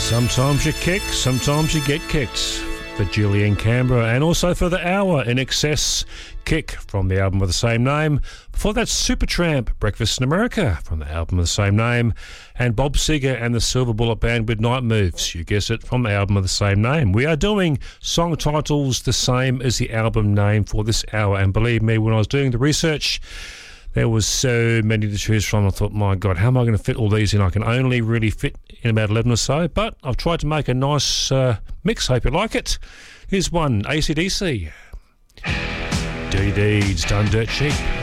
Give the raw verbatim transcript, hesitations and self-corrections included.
Sometimes you kick, sometimes you get kicked. For Julian Canberra, and also for the hour in excess, Kick from the album of the same name. Before that, Supertramp, Breakfast in America from the album of the same name, and Bob Seger and the Silver Bullet Band with Night Moves, you guess it, from the album of the same name. We are doing song titles the same as the album name for this hour, and believe me, when I was doing the research, there was so many to choose from. I thought, my God, how am I going to fit all these in? I can only really fit in about eleven or so, but I've tried to make a nice uh, mix. Hope you like it. Here's one, A C D C. Dirty Deeds Done Dirt Cheap.